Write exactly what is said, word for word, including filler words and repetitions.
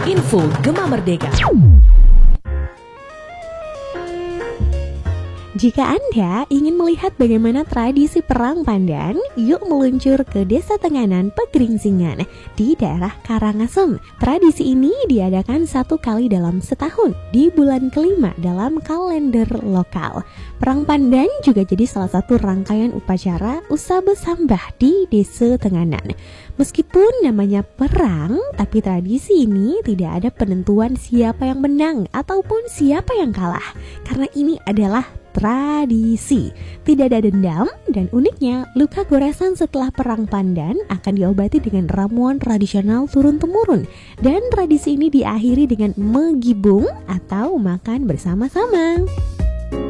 Info Gema Merdeka. Jika Anda ingin melihat bagaimana tradisi perang pandan, yuk meluncur ke Desa Tenganan, Pegeringsingan di daerah Karangasem. Tradisi ini diadakan satu kali dalam setahun di bulan kelima dalam kalender lokal. Perang pandan juga jadi salah satu rangkaian upacara Usaba Sambah di Desa Tenganan. Meskipun namanya perang, tapi tradisi ini tidak ada penentuan siapa yang menang ataupun siapa yang kalah, karena ini adalah tradisi. Tidak ada dendam, dan uniknya luka goresan setelah perang pandan akan diobati dengan ramuan tradisional turun-temurun. Dan tradisi ini diakhiri dengan megibung atau makan bersama-sama.